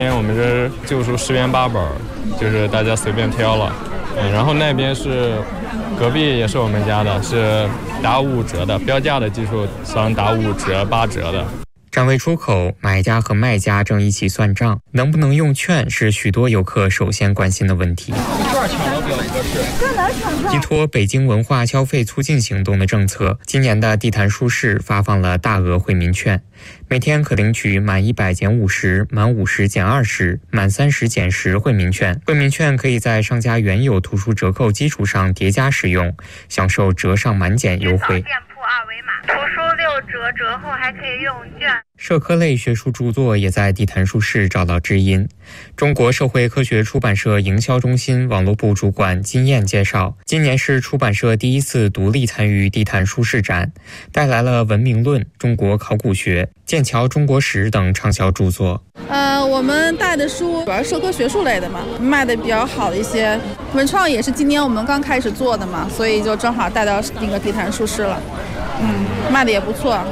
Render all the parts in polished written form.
因为我们这旧书10元8本，就是大家随便挑了。然后那边是隔壁也是我们家的，是打5折的，标价的基础上打5折、8折的。 展位出口，买家和卖家正一起算账，能不能用券是许多游客首先关心的问题。依托北京文化消费促进行动的政策，今年的地坛书市发放了大额惠民券，每天可领取满100减50、满50减20、满30减10惠民券。惠民券可以在商家原有图书折扣基础上叠加使用，享受折上满减优惠。 二维码，图书6折，折后还可以用券。 社科类学术著作也在地坛书市找到知音。中国社会科学出版社营销中心网络部主管金燕介绍，今年是出版社第一次独立参与地坛书市展，带来了《文明论》《中国考古学》《剑桥中国史》等畅销著作。 我们带的书主要是社科学术类的嘛，卖的比较好的一些。文创也是今年我们刚开始做的嘛，所以就正好带到那个地坛书市了。卖的也不错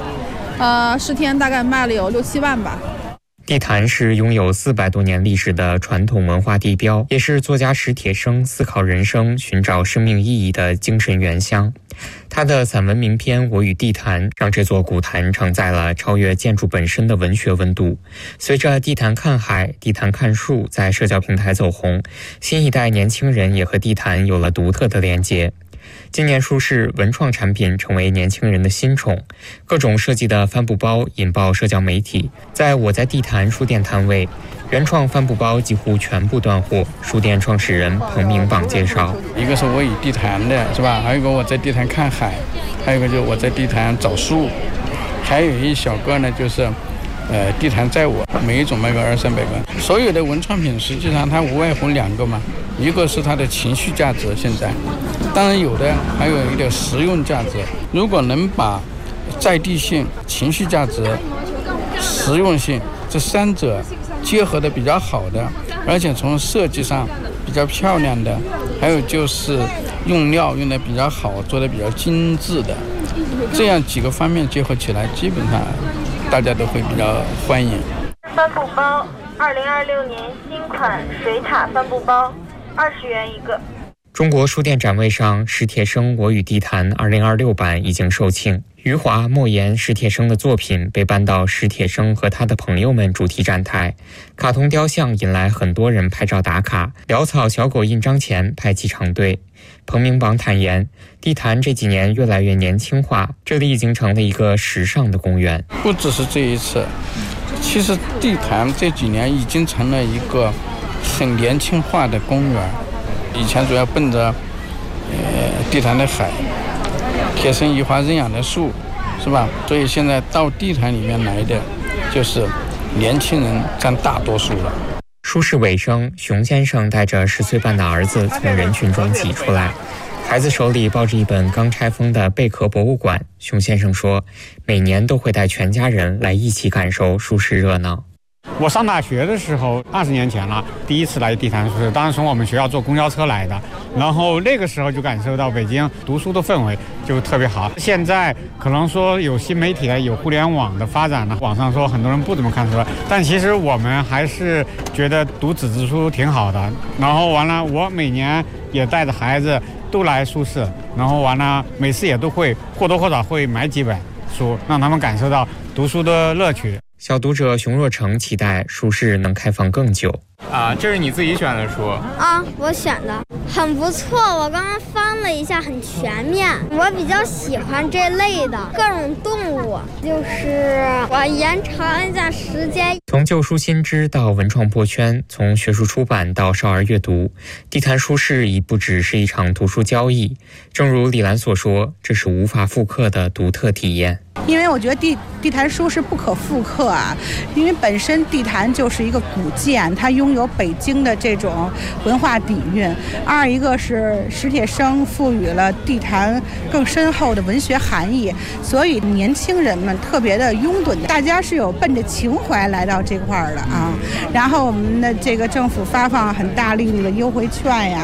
，10天大概卖了有6、7万吧。 地坛是拥有400多年历史的传统文化地标，也是作家史铁生思考人生、寻找生命意义的精神原乡。他的散文名篇《我与地坛》让这座古坛承载了超越建筑本身的文学温度。随着地坛看海、地坛看树在社交平台走红，新一代年轻人也和地坛有了独特的连结。今年书市文创产品成为年轻人的新宠，各种设计的帆布包引爆社交媒体。在我在地坛书店摊位，原创帆布包几乎全部断货。书店创始人彭明榜介绍， 一个是我与地坛的是吧，还有一个我在地坛看海，还有一个就是我在地坛找树，还有一小个呢就是地坛载我，每一种卖个200-300个。所有的文创品实际上它无外乎2个嘛，一个是它的情绪价值，现在当然有的还有一点实用价值。如果能把在地性、情绪价值、实用性这3者结合的比较好的，而且从设计上比较漂亮的，还有就是用料用的比较好，做的比较精致的，这样几个方面结合起来，基本上大家都会比较欢迎。 帆布包，2026年新款水獭帆布包，20元一个。 中国书店展位上，史铁生《我与地坛》2026版已经售罄。余华、莫言、史铁生的作品被搬到史铁生和他的朋友们主题展台，卡通雕像引来很多人拍照打卡，潦草小狗印章前排起长队。彭明榜坦言，地坛这几年越来越年轻化，这里已经成了一个时尚的公园。 不只是这一次，其实地坛这几年已经成了一个很年轻化的公园。以前主要奔着地坛的海，铁生移花认养的树，是吧？所以现在到地坛里面来的就是年轻人占大多数了。 书市尾声，熊先生带着10岁半的儿子从人群中挤出来，孩子手里抱着一本刚拆封的贝壳博物馆。熊先生说，每年都会带全家人来一起感受书市热闹。 我上大学的时候，20年前了，第一次来地坛书市，当时从我们学校坐公交车来的，然后那个时候就感受到北京读书的氛围就特别好。现在可能说有新媒体了，有互联网的发展了，网上说很多人不怎么看书了，但其实我们还是觉得读纸质书挺好的。然后完了，我每年也带着孩子都来书市，然后完了每次也都会或多或少会买几本书，让他们感受到读书的乐趣。 小读者熊若成期待书市能开放更久。 这是你自己选的书我选的很不错，我刚刚翻了一下，很全面。我比较喜欢这类的各种动物，就是我延长一下时间。 从旧书新知到文创破圈，从学术出版到少儿阅读，地坛书市已不只是一场图书交易。正如李兰所说，这是无法复刻的独特体验。 因为我觉得地坛书是不可复刻啊，因为本身地坛就是一个古建，它拥有北京的这种文化底蕴。二一个是史铁生赋予了地坛更深厚的文学含义，所以年轻人们特别的拥趸，大家是有奔着情怀来到这块儿的啊。然后我们的这个政府发放很大力度的优惠券呀，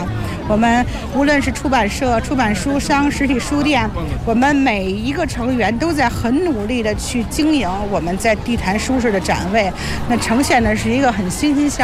我们无论是出版社、出版书商、实体书店，我们每一个成员都在很努力的去经营我们在地坛书市的展位，那呈现的是一个很欣欣向